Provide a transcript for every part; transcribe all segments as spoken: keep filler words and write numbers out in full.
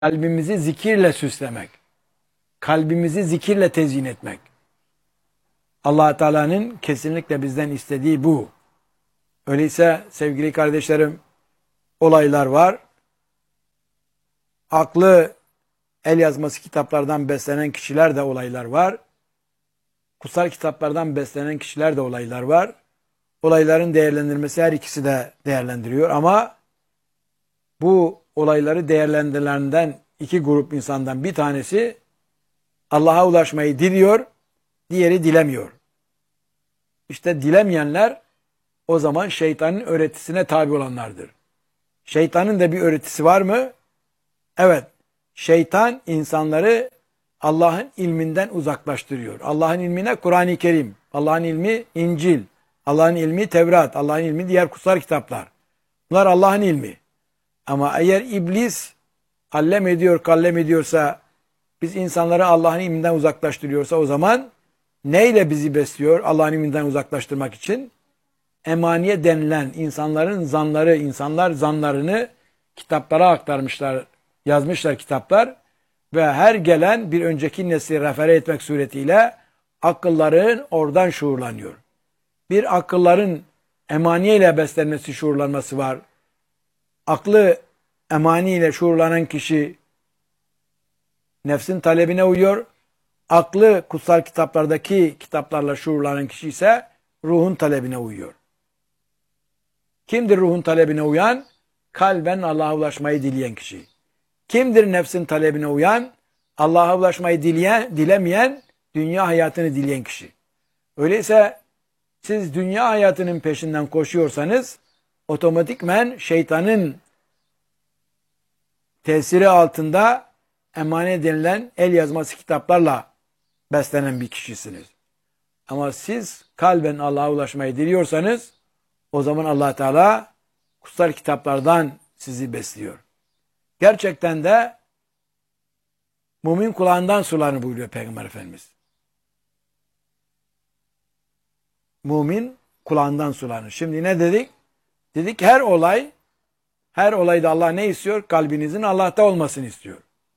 kalbimizi zikirle süslemek, kalbimizi zikirle tezyin etmek. Allah Teala'nın kesinlikle bizden istediği bu. Öyleyse sevgili kardeşlerim, olaylar var. Aklı el yazması kitaplardan beslenen kişiler de olaylar var. Kutsal kitaplardan beslenen kişiler de olaylar var. Olayların değerlendirmesi her ikisi de değerlendiriyor ama bu olayları değerlendirilenden iki grup insandan bir tanesi Allah'a ulaşmayı diliyor, diğeri dilemiyor. İşte dilemeyenler o zaman şeytanın öğretisine tabi olanlardır. Şeytanın da bir öğretisi var mı? Evet. Şeytan insanları Allah'ın ilminden uzaklaştırıyor. Allah'ın ilmine Kur'an-ı Kerim, Allah'ın ilmi İncil, Allah'ın ilmi Tevrat, Allah'ın ilmi diğer kutsal kitaplar. Bunlar Allah'ın ilmi. Ama eğer iblis allem ediyor, kallem ediyorsa, biz insanları Allah'ın ilminden uzaklaştırıyorsa o zaman neyle bizi besliyor Allah'ın ilminden uzaklaştırmak için? Emaniye denilen insanların zanları, insanlar zanlarını kitaplara aktarmışlar, yazmışlar kitaplar ve her gelen bir önceki nesli refere etmek suretiyle akılların oradan şuurlanıyor. Bir akılların emaniye ile beslenmesi, şuurlanması var. Aklı emani ile şuurlanan kişi nefsin talebine uyuyor. Aklı kutsal kitaplardaki kitaplarla şuurlanan kişi ise ruhun talebine uyuyor. Kimdir ruhun talebine uyan? Kalben Allah'a ulaşmayı dileyen kişi. Kimdir nefsin talebine uyan? Allah'a ulaşmayı dileyen, dilemeyen, dünya hayatını dileyen kişi. Öyleyse siz dünya hayatının peşinden koşuyorsanız otomatikmen şeytanın tesiri altında emanet denilen el yazması kitaplarla beslenen bir kişisiniz. Ama siz kalben Allah'a ulaşmayı diliyorsanız o zaman Allah Teala kutsal kitaplardan sizi besliyor. Gerçekten de mümin kulağından sularını buyuruyor Peygamber Efendimiz. Mümin kulağından sularını. Şimdi ne dedik? Dedik her olay, her olayda Allah ne istiyor? Kalbinizin Allah'ta olmasını istiyor.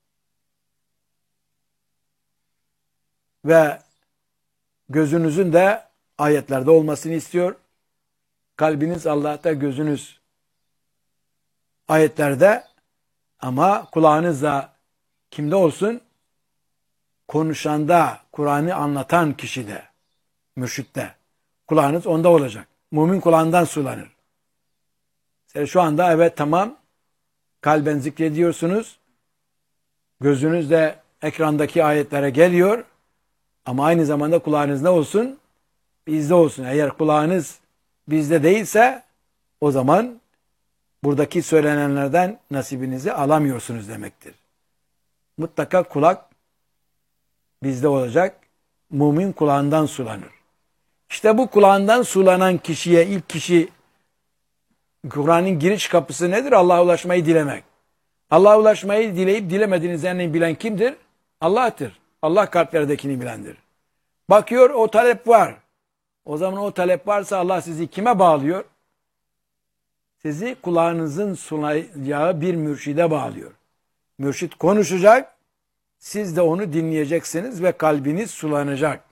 Ve gözünüzün de ayetlerde olmasını istiyor. Kalbiniz Allah'ta, gözünüz ayetlerde ama kulağınız da kimde olsun? Konuşanda, Kur'an'ı anlatan kişide, mürşitte. Kulağınız onda olacak. Mümin kulağından sulanır. Siz şu anda evet tamam, kalben zikrediyorsunuz. Gözünüz de ekrandaki ayetlere geliyor. Ama aynı zamanda kulağınız ne olsun? Bizde olsun. Eğer kulağınız bizde değilse o zaman buradaki söylenenlerden nasibinizi alamıyorsunuz demektir. Mutlaka kulak bizde olacak. Mümin kulağından sulanır. İşte bu kulağından sulanan kişiye ilk kişi Kur'an'ın giriş kapısı nedir? Allah'a ulaşmayı dilemek. Allah'a ulaşmayı dileyip dilemediğinizi bilen kimdir? Allah'tır. Allah kalplerdekini bilendir. Bakıyor o talep var. O zaman o talep varsa Allah sizi kime bağlıyor? Sizi kulağınızın sulayacağı bir mürşide bağlıyor. Mürşit konuşacak, siz de onu dinleyeceksiniz ve kalbiniz sulanacak.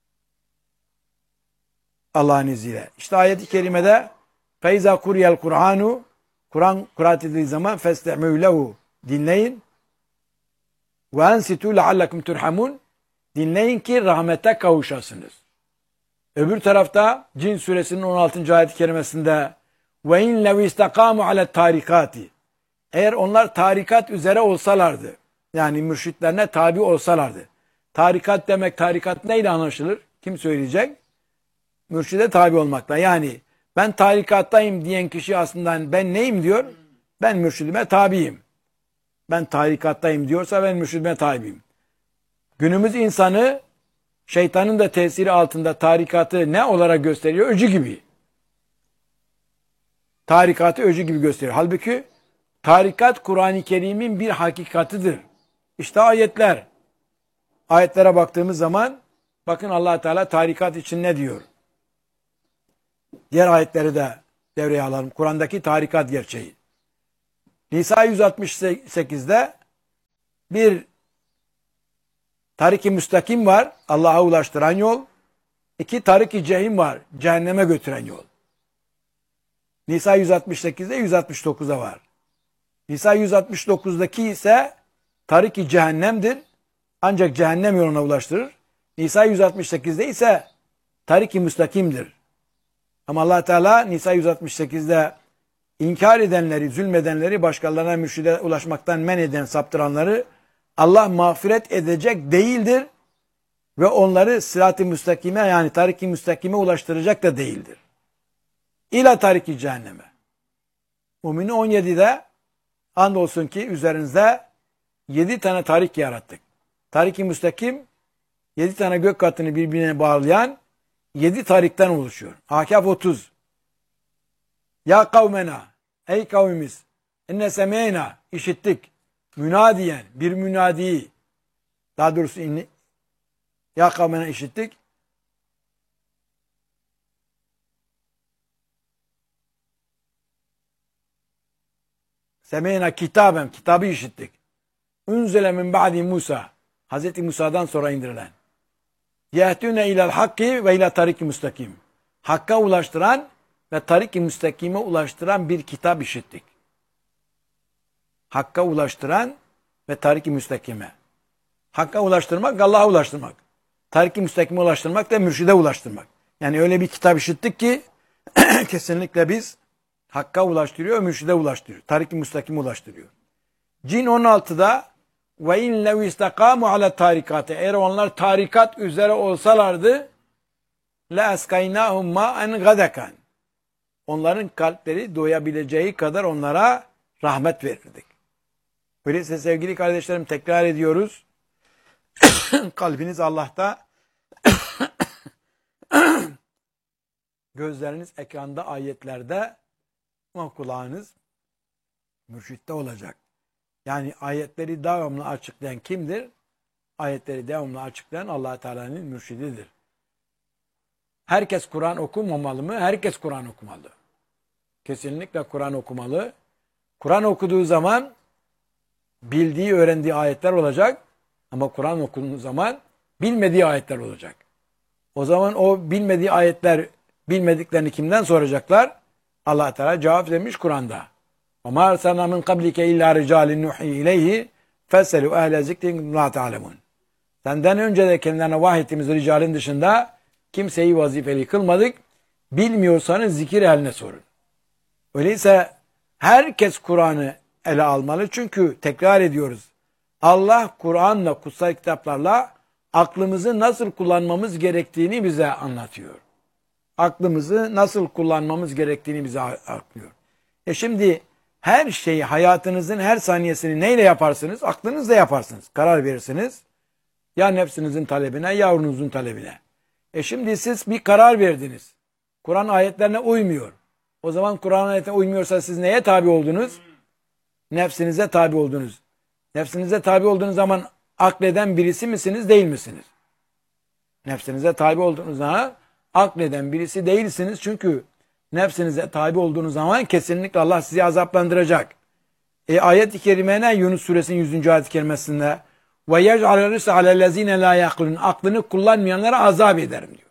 Allah'ın izniyle. İşte ayet-i kerimede فَاِذَا قُرِيَ الْقُرْآنُ Kur'an kıraat edildiği zaman فَاسْتَعْمُوا لَهُ dinleyin. وَاَنْسِتُوا لَعَلَّكُمْ تُرْحَمُونَ dinleyin ki rahmete kavuşasınız. Öbür tarafta Cin suresinin on altıncı ayet-i kerimesinde وَاِنْ لَوْ اِسْتَقَامُوا عَلَى التَّارِكَاتِ eğer onlar tarikat üzere olsalardı, yani mürşitlerine tabi olsalardı. Tarikat demek, tarikat neyle anlaşılır? Kim söyleyecek? Mürşide tabi olmakla. Yani ben tarikattayım diyen kişi aslında ben neyim diyor? Ben mürşidime tabiyim. Ben tarikattayım diyorsa ben mürşidime tabiyim. Günümüz insanı şeytanın da tesiri altında tarikatı ne olarak gösteriyor? Öcü gibi. Tarikatı öcü gibi gösteriyor. Halbuki tarikat Kur'an-ı Kerim'in bir hakikatidir. İşte ayetler. Ayetlere baktığımız zaman bakın Allah Teala tarikat için ne diyor? Diğer ayetleri de devreye alalım. Kur'an'daki tarikat gerçeği. Nisa yüz altmış sekizde Bir tarik-i müstakim var, Allah'a ulaştıran yol. İki tarik-i cehim var, cehenneme götüren yol. Nisa yüz altmış sekizde yüz altmış dokuzda var. Nisa yüz altmış dokuzdaki ise tarik-i cehennemdir. Ancak cehennem yoluna ulaştırır. Nisa yüz altmış sekizde ise tarik-i müstakimdir. Ama Allah Teala Nisa yüz altmış sekizde inkar edenleri, zulmedenleri, başkalarına mürşide ulaşmaktan men eden, saptıranları Allah mağfiret edecek değildir ve onları sırat-ı müstakime, yani tarik-i müstakime ulaştıracak da değildir. İla tarik-i cehenneme. Mümini on yedide andolsun ki üzerinizde yedi tane tarik yarattık. Tarik-i müstakim yedi tane gök katını birbirine bağlayan yedi tarikten oluşuyor. Ahkaf otuz. Ya kavmena, ey kavmimiz, enne semeyna, işittik. Münadiyen, bir münadiyi, daha doğrusu inni, ya kavmena işittik. Semeyna kitaben, kitabı işittik. Unzile min ba'di Musa, Hazreti Musa'dan sonra indirilen. Yehtüne ilel hakki ve ila tarik-i müstakim. Hakka ulaştıran ve tarik-i müstakime ulaştıran bir kitap işittik. Hakka ulaştıran ve tarik-i müstakime. Hakka ulaştırmak, Allah'a ulaştırmak. Tarik-i müstakime ulaştırmak da mürşide ulaştırmak. Yani öyle bir kitap işittik ki kesinlikle biz Hakka ulaştırıyor, mürşide ulaştırıyor. Tarik-i müstakime ulaştırıyor. Cin on altıda ve in lev istakamu ala tarikate, eğer onlar tarikat üzere olsalardı la eskaynahum ma'en gadakan, onların kalpleri doyabileceği kadar onlara rahmet verirdik. Öyleyse sevgili kardeşlerim, tekrar ediyoruz. Kalbiniz Allah'ta, gözleriniz ekranda, ayetlerde, ama kulağınız mürşitte olacak. Yani ayetleri devamlı açıklayan kimdir? Ayetleri devamlı açıklayan Allah Teala'nın mürşididir. Herkes Kur'an okumamalı mı? Herkes Kur'an okumalı. Kesinlikle Kur'an okumalı. Kur'an okuduğu zaman bildiği, öğrendiği ayetler olacak. Ama Kur'an okuduğu zaman bilmediği ayetler olacak. O zaman o bilmediği ayetler, bilmediklerini kimden soracaklar? Allah Teala cevap vermiş Kur'an'da. وَمَا أَرْسَلْنَا مِنْ قَبْلِكَ اِلَّا رِجَالٍ نُحِي اِلَيْهِ فَسَلُوا اَهْلَ ذِكْرٍ لَا تَعْلَمُونَ. Senden önce de kendilerine vahyettiğimiz ricalin dışında kimseyi vazifeli kılmadık. Bilmiyorsanız zikir ehline sorun. Öyleyse herkes Kur'an'ı ele almalı. Çünkü tekrar ediyoruz. Allah Kur'an'la, kutsal kitaplarla aklımızı nasıl kullanmamız gerektiğini bize anlatıyor. Aklımızı nasıl kullanmamız gerektiğini bize anlatıyor. E şimdi her şeyi, hayatınızın her saniyesini neyle yaparsınız? Aklınızla yaparsınız. Karar verirsiniz. Ya nefsinizin talebine, ya yavrunuzun talebine. E şimdi siz bir karar verdiniz. Kur'an ayetlerine uymuyor. O zaman Kur'an ayetine uymuyorsa siz neye tabi oldunuz? Nefsinize tabi oldunuz. Nefsinize tabi olduğunuz zaman akleden birisi misiniz, değil misiniz? Nefsinize tabi olduğunuz zaman akleden birisi değilsiniz. Çünkü nefsinize tabi olduğunuz zaman kesinlikle Allah sizi azaplandıracak. E, ayet-i kerimene Yunus suresinin yüzüncü ayet-i kerimesinde ve yec'al rizqe alellezine la yaqilun, aklını kullanmayanlara azap ederim diyor.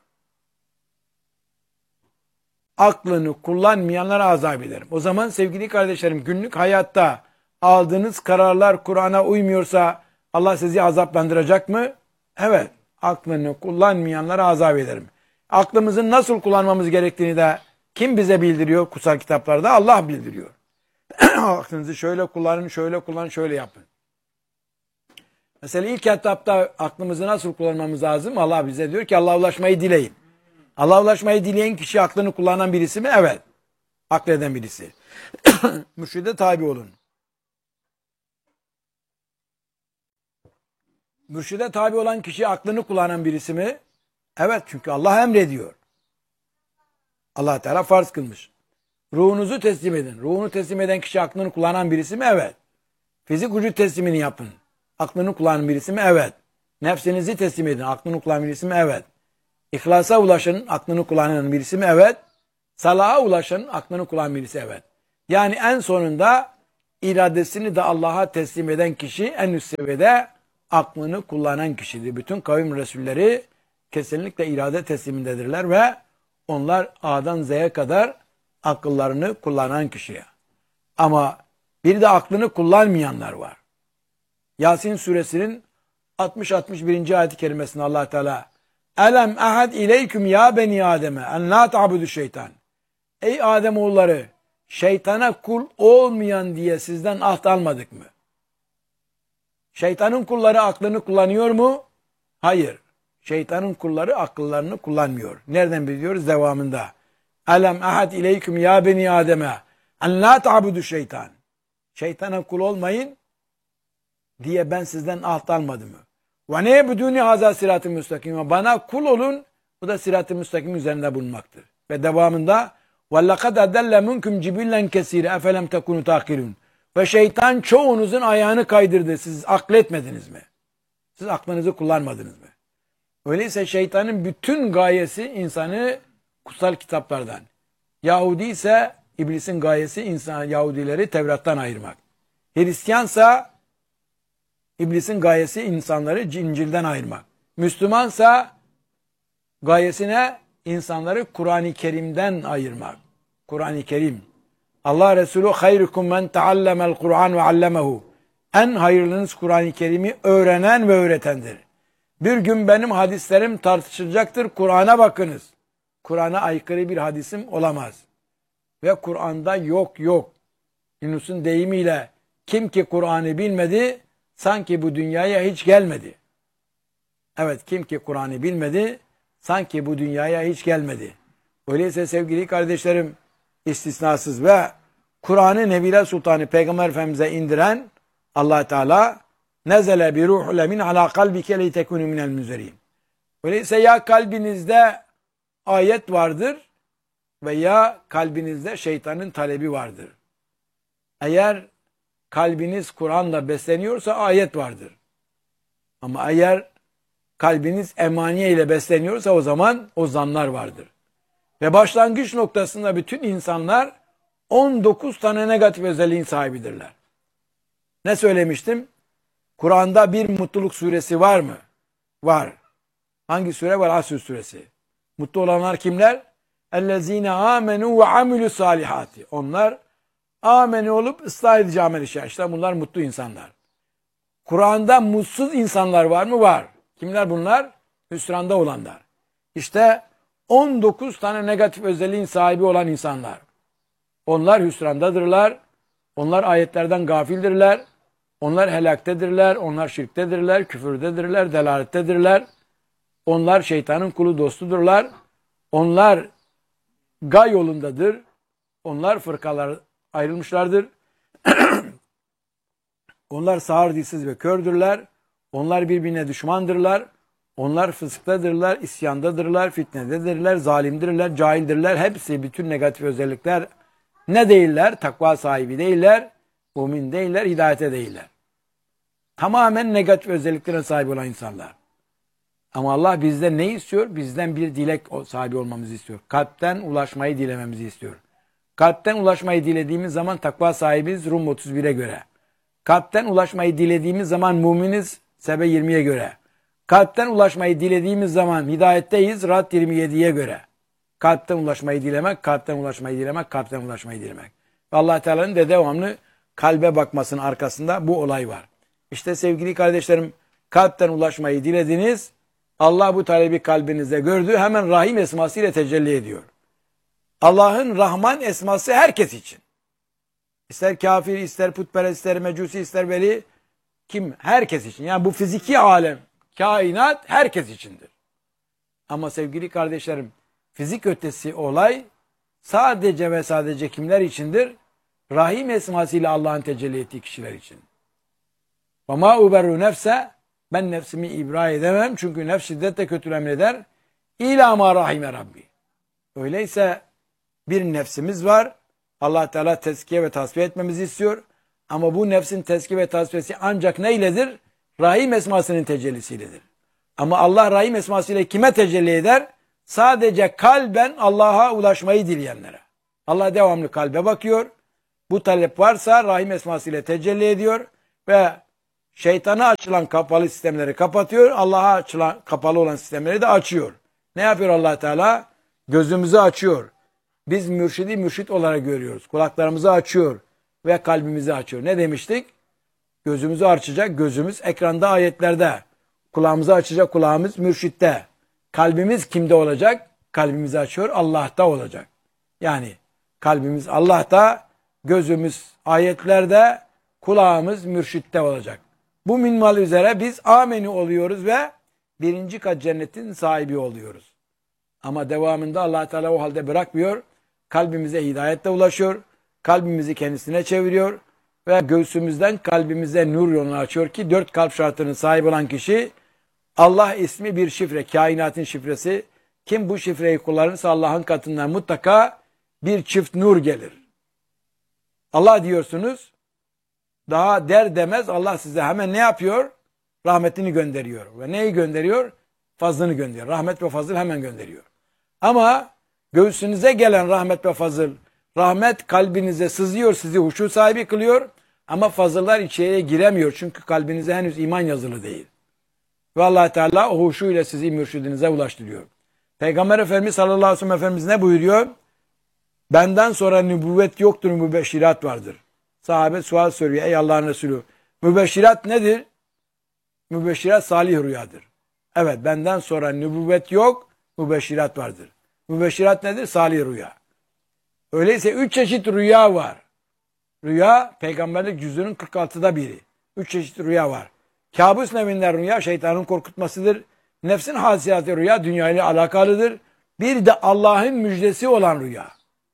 Aklını kullanmayanlara azap ederim. O zaman sevgili kardeşlerim, günlük hayatta aldığınız kararlar Kur'an'a uymuyorsa Allah sizi azaplandıracak mı? Evet. Aklını kullanmayanlara azap ederim. Aklımızın nasıl kullanmamız gerektiğini de kim bize bildiriyor kutsal kitaplarda? Allah bildiriyor. Aklınızı şöyle kullanın, şöyle kullanın, şöyle yapın. Mesela ilk etapta aklımızı nasıl kullanmamız lazım? Allah bize diyor ki Allah'a ulaşmayı dileyin. Allah'a ulaşmayı dileyen kişi aklını kullanan birisi mi? Evet. Akleden birisi. Mürşide tabi olun. Mürşide tabi olan kişi aklını kullanan birisi mi? Evet, çünkü Allah emrediyor. Allah Teala farz kılmış. Ruhunuzu teslim edin. Ruhunu teslim eden kişi aklını kullanan birisi mi? Evet. Fizik vücut teslimini yapın. Aklını kullanan birisi mi? Evet. Nefsinizi teslim edin. Aklını kullanan birisi mi? Evet. İhlasa ulaşın. Aklını kullanan birisi mi? Evet. Salaha ulaşın. Aklını kullanan birisi, evet. Yani en sonunda iradesini de Allah'a teslim eden kişi en üst seviyede aklını kullanan kişidir. Bütün kavim Resulleri kesinlikle irade teslimindedirler ve onlar A'dan Z'ye kadar akıllarını kullanan kişiye. Ama bir de aklını kullanmayanlar var. Yasin suresinin altmış altmış birinci ayet-i kerimesinde Allah Teala Elem ahad ileyküm ya beni Adem'e en la ta'budu şeytan. Ey Adem oğulları, şeytana kul olmayan diye sizden ahd almadık mı? Şeytanın kulları aklını kullanıyor mu? Hayır. Şeytanın kulları akıllarını kullanmıyor. Nereden biliyoruz? Devamında. Elem ahad ileyküm ya beni Adem'e en la ta'budu şeytan. Şeytana kul olmayın diye ben sizden ahd almadım mı? Ve ne yebuduni haza sirat-ı müstakim. Bana kul olun. Bu da sirat-ı müstakim üzerinde bulunmaktır. Ve devamında وَلَّقَدْ اَدَلَّ مُنْكُمْ جِبِلًّا كَسِيرًا اَفَلَمْ تَكُنُوا تَعْقِلُونَ. Ve şeytan çoğunuzun ayağını kaydırdı. Siz akletmediniz mi? Siz aklınızı kullanmadınız mı? Öyleyse şeytanın bütün gayesi insanı kutsal kitaplardan. Yahudi ise iblisin gayesi insan Yahudileri Tevrat'tan ayırmak. Hristiyansa iblisin gayesi insanları İncil'den ayırmak. Müslümansa gayesine insanları Kur'an-ı Kerim'den ayırmak. Kur'an-ı Kerim. Allah Resulü hayrukum men taallemel Kur'an ve allemehu. En hayırlınız Kur'an-ı Kerim'i öğrenen ve öğretendir. Bir gün benim hadislerim tartışılacaktır. Kur'an'a bakınız. Kur'an'a aykırı bir hadisim olamaz. Ve Kur'an'da yok yok. Yunus'un deyimiyle kim ki Kur'an'ı bilmedi sanki bu dünyaya hiç gelmedi. Evet, kim ki Kur'an'ı bilmedi sanki bu dünyaya hiç gelmedi. Öyleyse sevgili kardeşlerim, istisnasız ve Kur'an'ı Nebiler Sultanı Peygamber Efendimiz'e indiren Allah Teala nezele bi ruhul emin ala kalbike li tekunu minel müzerin. Öyleyse ya kalbinizde ayet vardır veya kalbinizde şeytanın talebi vardır. Eğer kalbiniz Kur'an'la besleniyorsa ayet vardır. Ama eğer kalbiniz emaniye ile besleniyorsa o zaman o zanlar vardır. Ve başlangıç noktasında bütün insanlar on dokuz tane negatif özelliğin sahibidirler. Ne söylemiştim? Kur'an'da bir mutluluk suresi var mı? Var. Hangi sure var? Asr suresi. Mutlu olanlar kimler? اَلَّذ۪ينَ آمَنُوا وَعَمِلُوا salihati. Onlar ameni olup ıslah edici amel işler. İşte bunlar mutlu insanlar. Kur'an'da mutsuz insanlar var mı? Var. Kimler bunlar? Hüsranda olanlar. İşte on dokuz tane negatif özelliğin sahibi olan insanlar. Onlar hüsrandadırlar. Onlar ayetlerden gafildirler. Onlar helaktedirler. Onlar şirktedirler. Küfürdedirler. Delalettedirler. Onlar şeytanın kulu dostudurlar. Onlar gay yolundadır. Onlar fırkalar ayrılmışlardır. Onlar sağır dilsiz ve kördürler. Onlar birbirine düşmandırlar. Onlar fısıktadırlar, isyandadırlar, fitnededirler, zalimdirler, cahildirler. Hepsi bütün negatif özellikler ne değiller? Takva sahibi değiller, mümin değiller, hidayete değiller. Tamamen negatif özelliklere sahip olan insanlar. Ama Allah bizden ne istiyor? Bizden bir dilek sahibi olmamızı istiyor. Kalpten ulaşmayı dilememizi istiyor. Kalpten ulaşmayı dilediğimiz zaman takva sahibiz Rum otuz bire göre. Kalpten ulaşmayı dilediğimiz zaman müminiz Sebe yirmiye göre. Kalpten ulaşmayı dilediğimiz zaman hidayetteyiz Rad yirmi yediye göre. Kalpten ulaşmayı dilemek, kalpten ulaşmayı dilemek, kalpten ulaşmayı dilemek. Allah Teala'nın de devamlı kalbe bakmasının arkasında bu olay var. İşte sevgili kardeşlerim, kalpten ulaşmayı dilediniz. Allah bu talebi kalbinizde gördü. Hemen Rahim esmasıyla tecelli ediyor. Allah'ın Rahman esması herkes için. İster kafir, ister putperest, ister mecusi, ister veli. Kim? Herkes için. Yani bu fiziki alem, kainat herkes içindir. Ama sevgili kardeşlerim, fizik ötesi olay sadece ve sadece kimler içindir? Rahim esmasıyla Allah'ın tecelli ettiği kişiler için. وَمَا اُبَرُّ nefse, ben nefsimi ibra edemem çünkü nefs şiddetle kötü emreder. İlâ mâ rahime Rabbi. Öyleyse bir nefsimiz var. Allah Teala tezkiye ve tasfiye etmemizi istiyor. Ama bu nefsin tezkiye ve tasfiyesi ancak neyledir? Rahim esmasının tecellisiyledir. Ama Allah Rahim esmasıyla kime tecelli eder? Sadece kalben Allah'a ulaşmayı dileyenlere. Allah devamlı kalbe bakıyor. Bu talep varsa Rahim esmasıyla tecelli ediyor ve şeytana açılan kapalı sistemleri kapatıyor. Allah'a açılan kapalı olan sistemleri de açıyor. Ne yapıyor Allah Teala? Gözümüzü açıyor. Biz mürşidi mürşit olarak görüyoruz. Kulaklarımızı açıyor ve kalbimizi açıyor. Ne demiştik? Gözümüzü açacak gözümüz ekranda, ayetlerde. Kulağımızı açacak kulağımız mürşitte. Kalbimiz kimde olacak? Kalbimizi açıyor, Allah'ta olacak. Yani kalbimiz Allah'ta, gözümüz ayetlerde, kulağımız mürşitte olacak. Bu minval üzere biz ameni oluyoruz ve birinci kat cennetin sahibi oluyoruz. Ama devamında Allah Teala o halde bırakmıyor. Kalbimize hidayetle ulaşıyor. Kalbimizi kendisine çeviriyor. Ve göğsümüzden kalbimize nur yolunu açıyor ki dört kalp şartının sahibi olan kişi Allah ismi bir şifre, kainatın şifresi. Kim bu şifreyi kullanırsa Allah'ın katından mutlaka bir çift nur gelir. Allah diyorsunuz, daha der demez Allah size hemen ne yapıyor? Rahmetini gönderiyor. Ve neyi gönderiyor? Fazlını gönderiyor. Rahmet ve fazıl hemen gönderiyor. Ama göğsünüze gelen rahmet ve fazıl, rahmet kalbinize sızıyor, sizi huşu sahibi kılıyor. Ama fazıllar içeriye giremiyor. Çünkü kalbinize henüz iman yazılı değil. Ve Allah Teala o huşuyla sizi mürşidinize ulaştırıyor. Peygamber Efendimiz sallallahu aleyhi ve sellem Efendimiz ne buyuruyor? Benden sonra nübüvvet yoktur, mübeşşirat vardır. Sahabe sual soruyor, ey Allah'ın Resulü, mübeşşirat nedir? Mübeşşirat salih rüyadır. Evet, benden sonra nübüvvet yok, mübeşşirat vardır. Mübeşşirat nedir? Salih rüya. Öyleyse üç çeşit rüya var. Rüya, peygamberlik cüzünün kırk altıda biri. Üç çeşit rüya var. Kabus nevinden rüya, şeytanın korkutmasıdır. Nefsin hasiyatı rüya, dünya ile alakalıdır. Bir de Allah'ın müjdesi olan rüya.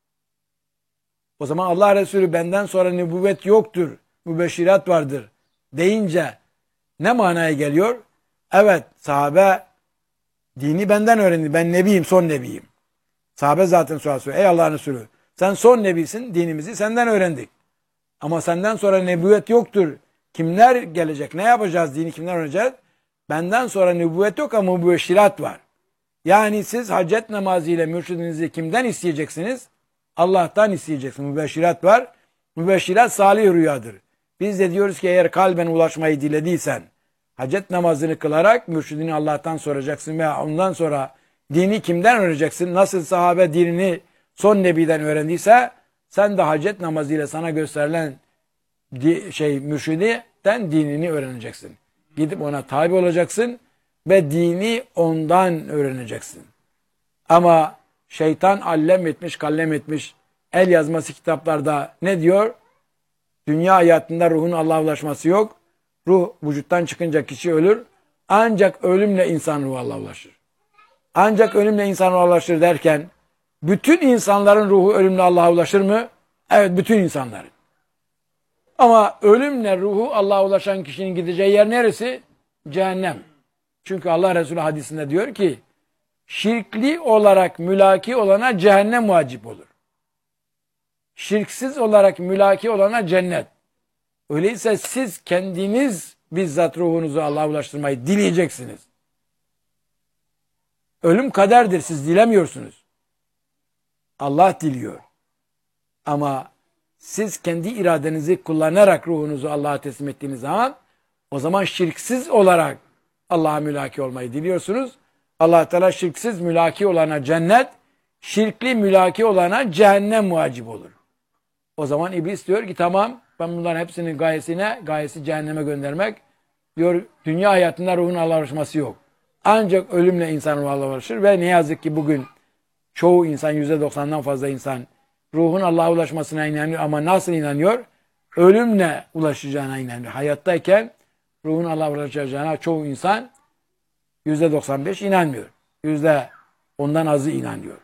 O zaman Allah Resulü benden sonra nübüvvet yoktur, mübeşşirat vardır deyince ne manaya geliyor? Evet, sahabe dini benden öğrendi. Ben nebiyim, son nebiyim. Sahabe zaten sual soruyor. Ey Allah'ın Resulü, sen son nebisin, dinimizi senden öğrendik. Ama senden sonra nübüvvet yoktur. Kimler gelecek? Ne yapacağız? Dini kimler öğreneceğiz? Benden sonra nübüvvet yok ama mübeşşirat var. Yani siz hacet namazı ile mürşidinizi kimden isteyeceksiniz? Allah'tan isteyeceksiniz. Mübeşşirat var. Mübeşşirat salih rüyadır. Biz de diyoruz ki eğer kalben ulaşmayı dilediysen, hacet namazını kılarak mürşidini Allah'tan soracaksın ve ondan sonra dini kimden öğreneceksin? Nasıl sahabe dinini son nebiden öğrendiyse, sen de hacet namazıyla sana gösterilen şey mürşididen dinini öğreneceksin. Gidip ona tabi olacaksın ve dini ondan öğreneceksin. Ama şeytan allem etmiş, kallem etmiş, el yazması kitaplarda ne diyor? Dünya hayatında ruhun Allah'a ulaşması yok. Ruh vücuttan çıkınca kişi ölür. Ancak ölümle insan ruhu Allah'a ulaşır. Ancak ölümle insan ruhu ulaşır derken, bütün insanların ruhu ölümle Allah'a ulaşır mı? Evet, bütün insanların. Ama ölümle ruhu Allah'a ulaşan kişinin gideceği yer neresi? Cehennem. Çünkü Allah Resulü hadisinde diyor ki, şirkli olarak mülaki olana cehennem vacip olur. Şirksiz olarak mülaki olana cennet. Öyleyse siz kendiniz bizzat ruhunuzu Allah'a ulaştırmayı dileyeceksiniz. Ölüm kaderdir, siz dilemiyorsunuz. Allah diliyor. Ama siz kendi iradenizi kullanarak ruhunuzu Allah'a teslim ettiğiniz zaman, o zaman şirksiz olarak Allah'a mülaki olmayı diliyorsunuz. Allah Teala şirksiz mülaki olana cennet, şirkli mülaki olana cehennem vacip olur. O zaman iblis diyor ki tamam, ben bunların hepsinin gayesine, gayesi cehenneme göndermek. Diyor, dünya hayatında ruhun Allah'a ulaşması yok. Ancak ölümle insan ruhu Allah'a ulaşır ve ne yazık ki bugün çoğu insan, yüzde doksandan fazla insan ruhun Allah'a ulaşmasına inanıyor ama nasıl inanıyor? Ölümle ulaşacağına inanıyor. Hayattayken ruhun Allah'a ulaşacağına çoğu insan yüzde doksan beş inanmıyor. Yüzde ondan azı inanıyor.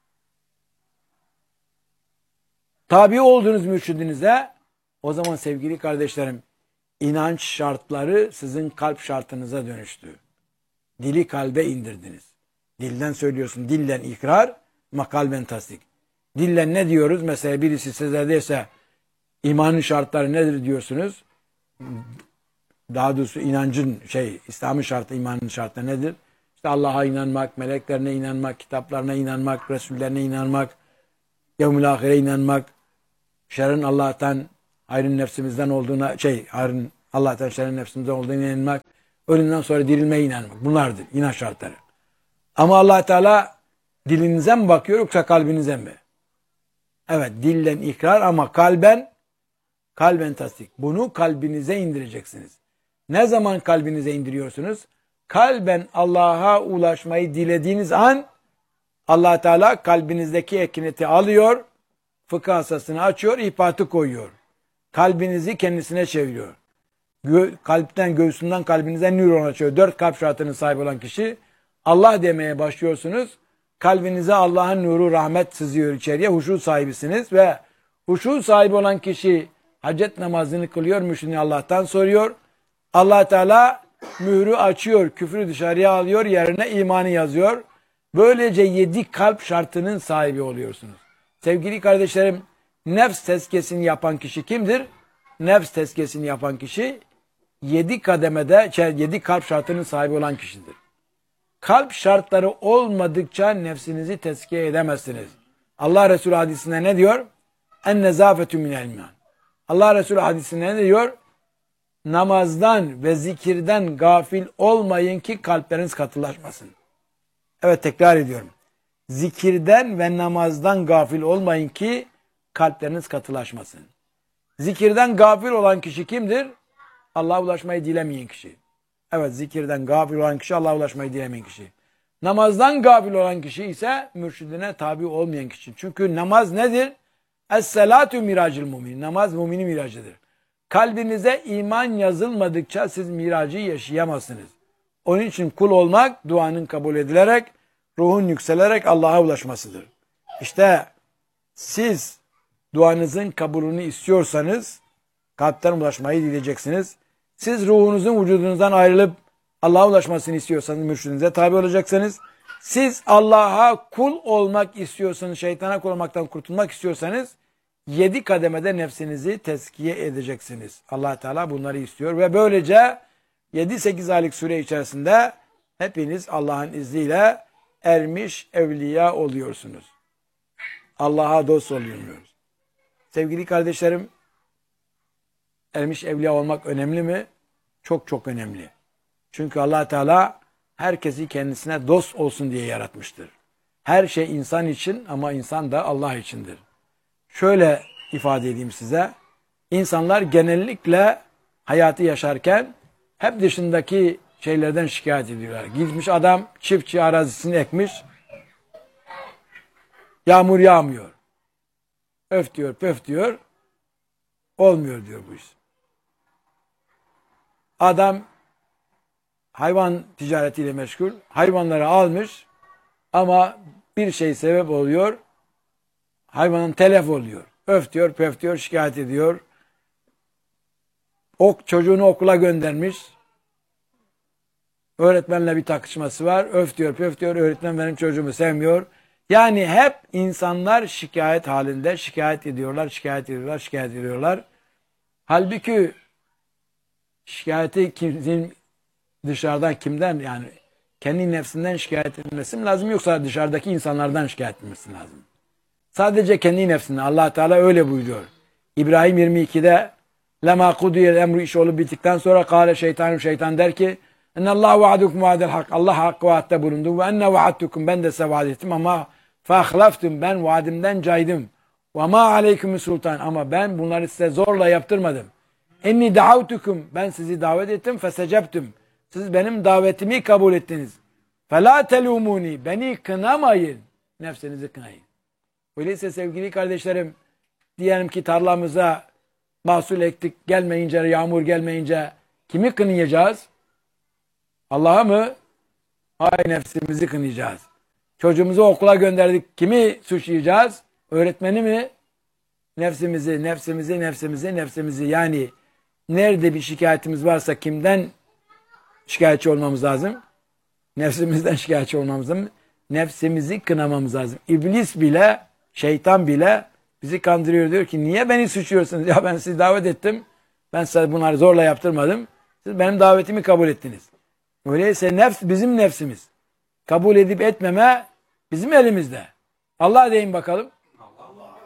Tabi olduğunuz mürşidinize, o zaman sevgili kardeşlerim, inanç şartları sizin kalp şartınıza dönüştü. Dili kalbe indirdiniz. Dilden söylüyorsun, dillen ikrar ama kalben tasdik. Dillen ne diyoruz? Mesela birisi size derse imanın şartları nedir diyorsunuz? Daha doğrusu inancın şey, İslam'ın şartı, imanın şartı nedir? İşte Allah'a inanmak, meleklerine inanmak, kitaplarına inanmak, Resullerine inanmak, yevmül ahire inanmak, şerrin Allah'tan, hayrın nefsimizden olduğuna, şey, hayrın Allah'tan, şerrin nefsimizden olduğuna inanmak, ölümden sonra dirilmeye inanmak. Bunlardır inanç şartları. Ama Allah Teala dilinize mi bakıyor yoksa kalbinize mi? Evet, dillen ikrar ama kalben kalben tasdik. Bunu kalbinize indireceksiniz. Ne zaman kalbinize indiriyorsunuz? Kalben Allah'a ulaşmayı dilediğiniz an Allah Teala kalbinizdeki ekineti alıyor, fıkıh asasını açıyor, ihpatı koyuyor. Kalbinizi kendisine çeviriyor. Gö kalpten, göğsünden kalbinize nöron açıyor. Dört kalp şartının sahibi olan kişi Allah demeye başlıyorsunuz. Kalbinize Allah'ın nuru, rahmet sızıyor içeriye. Huşu sahibisiniz ve huşu sahibi olan kişi hacet namazını kılıyor, mürşidini Allah'tan soruyor. Allah Teala mührü açıyor, küfrü dışarıya alıyor, yerine imanı yazıyor. Böylece yedi kalp şartının sahibi oluyorsunuz. Sevgili kardeşlerim, nefs tezkiyesini yapan kişi kimdir? Nefs tezkiyesini yapan kişi yedi kademede, yedi kalp şartının sahibi olan kişidir. Kalp şartları olmadıkça nefsinizi tezkiye edemezsiniz. Allah Resulü hadisinde ne diyor? En nezafetü minel iman. Allah Resulü hadisinde ne diyor? Namazdan ve zikirden gafil olmayın ki kalpleriniz katılaşmasın. Evet, tekrar ediyorum. Zikirden ve namazdan gafil olmayın ki kalpleriniz katılaşmasın. Zikirden gafil olan kişi kimdir? Allah'a ulaşmayı dilemeyen kişi. Evet, zikirden gafil olan kişi Allah'a ulaşmayı dilemeyen kişi. Namazdan gafil olan kişi ise mürşidine tabi olmayan kişi. Çünkü namaz nedir? Es-salatu miracil mumin. Namaz müminin miracıdır. Kalbinize iman yazılmadıkça siz miracı yaşayamazsınız. Onun için kul olmak duanın kabul edilerek, ruhun yükselerek Allah'a ulaşmasıdır. İşte siz duanızın kabulünü istiyorsanız kalpten ulaşmayı dileyeceksiniz. Siz ruhunuzun vücudunuzdan ayrılıp Allah'a ulaşmasını istiyorsanız mürşidinize tabi olacaksınız. Siz Allah'a kul olmak istiyorsanız, şeytana kul olmaktan kurtulmak istiyorsanız yedi kademede nefsinizi tezkiye edeceksiniz. Allah Teala bunları istiyor ve böylece yedi sekiz aylık süre içerisinde hepiniz Allah'ın izniyle ermiş evliya oluyorsunuz. Allah'a dost oluyorsunuz. Sevgili kardeşlerim, ermiş evliya olmak önemli mi? Çok çok önemli. Çünkü Allah Teala herkesi kendisine dost olsun diye yaratmıştır. Her şey insan için ama insan da Allah içindir. Şöyle ifade edeyim size. İnsanlar genellikle hayatı yaşarken hep dışındaki şeylerden şikayet ediyorlar. Gitmiş adam çiftçi arazisini ekmiş. Yağmur yağmıyor. Öf diyor, pöf diyor. Olmuyor diyor bu iş. Adam hayvan ticaretiyle meşgul. Hayvanları almış ama bir şey sebep oluyor. Hayvanın telef oluyor. Öf diyor, pöf diyor, şikayet ediyor. Ok çocuğunu okula göndermiş. Öğretmenle bir takışması var. Öf diyor, pöf diyor, öğretmen benim çocuğumu sevmiyor. Yani hep insanlar şikayet halinde, şikayet ediyorlar, şikayet ediyorlar, şikayet ediyorlar. Halbuki şikayeti kimsin, dışarıdan kimden, yani kendi nefsinden şikayet etmesi mi lazım yoksa dışarıdaki insanlardan şikayet etmesi lazım? Sadece kendi nefsinden. Allah Teala öyle buyuruyor. İbrahim yirmi ikide lema kudiyel emru, iş olup bittikten sonra kâle şeytanım, şeytan der ki ennallâhu vaadukum vaadel hak. Allah hakkı vaatte bulundu ve enne vaadtukum, ben de size vaat ettim ama feahlaftum, ben vaadimden caydım. Ve ma aleyküm sultan, ama ben bunları size zorla yaptırmadım. Enni da'avtukum, ben sizi davet ettim, fesecebtüm, siz benim davetimi kabul ettiniz. Fela telumuni, beni kınamayın, nefsinizi kınayın. Öyleyse sevgili kardeşlerim, diyelim ki tarlamıza mahsul ektik, gelmeyince, yağmur gelmeyince kimi kınayacağız? Allah'a mı? Hayır, nefsimizi kınayacağız. Çocuğumuzu okula gönderdik, kimi suçlayacağız? Öğretmeni mi? Nefsimizi, nefsimizi, nefsimizi, nefsimizi. Yani nerede bir şikayetimiz varsa kimden şikayetçi olmamız lazım? Nefsimizden şikayetçi olmamız lazım. Nefsimizi kınamamız lazım. İblis bile, şeytan bile bizi kandırıyor, diyor ki niye beni suçluyorsunuz? Ya ben sizi davet ettim. Ben size bunları zorla yaptırmadım. Siz benim davetimi kabul ettiniz. Öyleyse nefs bizim nefsimiz. Kabul edip etmeme bizim elimizde. Allah deyin bakalım. Allah.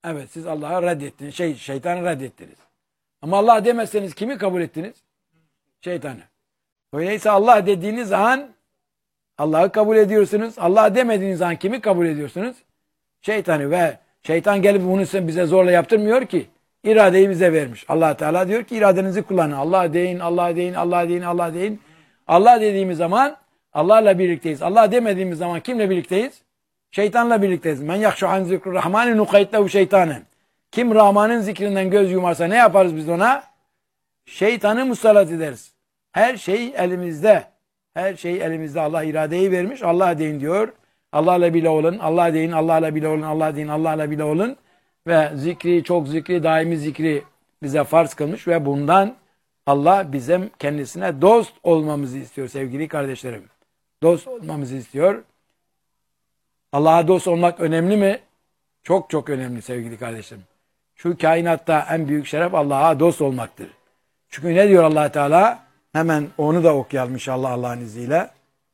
Evet, siz Allah'ı reddettiniz. Şey, şeytanı reddettiniz. Ama Allah demezseniz kimi kabul ettiniz? Şeytanı. Öyleyse Allah dediğiniz an Allah'ı kabul ediyorsunuz. Allah demediğiniz an kimi kabul ediyorsunuz? Şeytanı. Ve şeytan gelip bunu bize zorla yaptırmıyor ki. İradeyi bize vermiş. Allah Teala diyor ki iradenizi kullanın. Allah deyin, Allah deyin, Allah deyin, Allah deyin. Allah dediğimiz zaman Allah'la birlikteyiz. Allah demediğimiz zaman kimle birlikteyiz? Şeytanla birlikteyiz. Men yakşu an zikru rahmani nukaydlehu şeytanen. Kim Rahman'ın zikrinden göz yumarsa ne yaparız biz ona? Şeytanı musallat ederiz. Her şey elimizde. Her şey elimizde. Allah iradeyi vermiş. Allah deyin diyor. Allah'la bile olun. Allah deyin. Allah'la bile olun. Allah deyin. Allah'la bile olun. Ve zikri, çok zikri, daimi zikri bize farz kılmış ve bundan Allah bizim kendisine dost olmamızı istiyor sevgili kardeşlerim. Dost olmamızı istiyor. Allah'a dost olmak önemli mi? Çok çok önemli sevgili kardeşlerim. Şu kainatta en büyük şeref Allah'a dost olmaktır. Çünkü ne diyor Allah Teala? Hemen onu da okuyalım inşallah Allah'ın izniyle.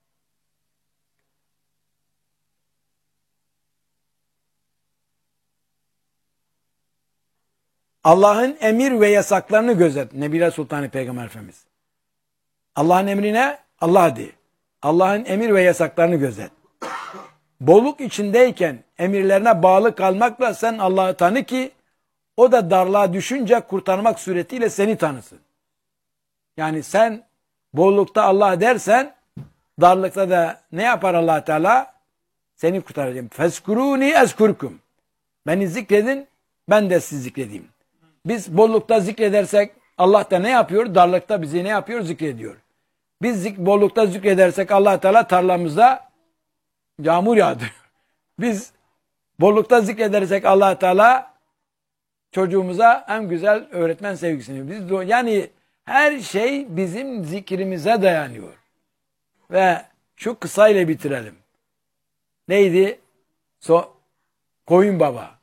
Allah'ın emir ve yasaklarını gözet. Nebile Sultanı Peygamber Efendimiz. Allah'ın emrine Allah de. Allah'ın emir ve yasaklarını gözet. Bolluk içindeyken emirlerine bağlı kalmakla sen Allah'ı tanı ki o da darlığa düşünce kurtarmak suretiyle seni tanısın. Yani sen bollukta Allah dersen darlıkta da ne yapar Allah Teala? Seni kurtaracağım. Feskuruni eskurkum. Beni zikredin, ben de sizi zikredeyim. Biz bollukta zikredersek Allah da ne yapıyor? Darlıkta bizi ne yapıyor? Zikrediyor. Biz zik bollukta zikredersek Allah Teala tarlamızda yağmur yağdırıyor. Biz bollukta zikredersek Allah Teala çocuğumuza en güzel öğretmen sevgisini. Biz yani her şey bizim zikrimize dayanıyor. Ve şu kısayla bitirelim. Neydi? So Koyun Baba.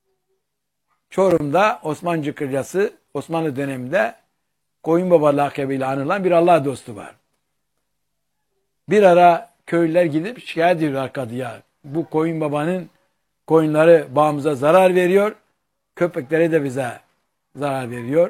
Çorum'da Osmancı Kıryası, Osmanlı döneminde Koyun Baba lakabıyla anılan bir Allah dostu var. Bir ara köylüler gidip şikayet ediyorlar kadıya. Bu Koyun Baba'nın koyunları bağımıza zarar veriyor. Köpekleri de bize zarar veriyor.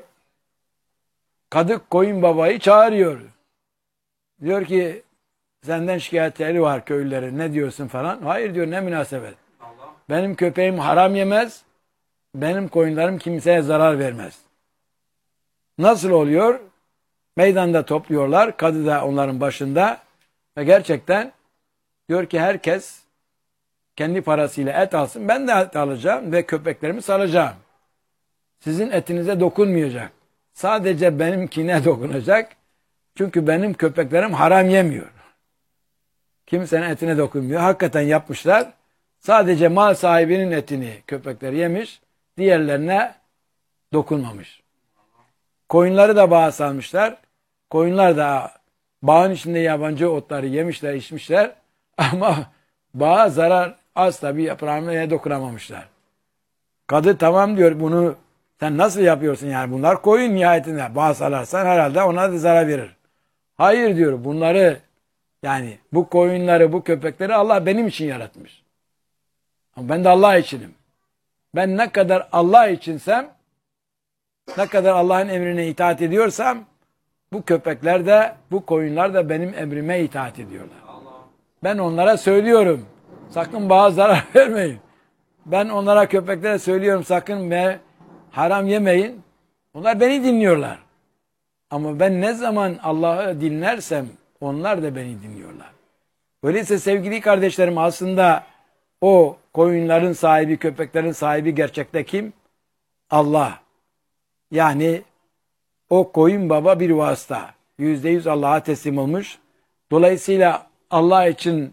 Kadı Koyun Baba'yı çağırıyor. Diyor ki senden şikayetleri var köylülerin, ne diyorsun falan. Hayır diyor, ne münasebet. Allah. Benim köpeğim haram yemez. Benim koyunlarım kimseye zarar vermez. Nasıl oluyor? Meydanda topluyorlar. Kadı da onların başında. Ve gerçekten diyor ki herkes kendi parasıyla et alsın. Ben de et alacağım ve köpeklerimi salacağım. Sizin etinize dokunmayacak. Sadece benimkine dokunacak. Çünkü benim köpeklerim haram yemiyor. Kimsenin etine dokunmuyor. Hakikaten yapmışlar. Sadece mal sahibinin etini köpekler yemiş. Diğerlerine dokunmamış. Koyunları da bağa salmışlar. Koyunlar da bağın içinde yabancı otları yemişler, içmişler. Ama bağa zarar asla bir yaprağına dokunamamışlar. Kadı tamam diyor, bunu sen nasıl yapıyorsun yani? Bunlar koyun nihayetinde. Bağa salarsan herhalde ona da zarar verir. Hayır diyor, bunları yani bu koyunları, bu köpekleri Allah benim için yaratmış. Ama ben de Allah içinim. Ben ne kadar Allah içinsem, ne kadar Allah'ın emrine itaat ediyorsam, bu köpekler de, bu koyunlar da benim emrime itaat ediyorlar. Ben onlara söylüyorum, sakın bağa zarar vermeyin. Ben onlara, köpeklere söylüyorum, sakın ve haram yemeyin. Onlar beni dinliyorlar. Ama ben ne zaman Allah'ı dinlersem, onlar da beni dinliyorlar. Öyleyse sevgili kardeşlerim, aslında o koyunların sahibi, köpeklerin sahibi gerçekte kim? Allah. Yani o koyun baba bir vasıta. Yüzde yüz Allah'a teslim olmuş. Dolayısıyla Allah için,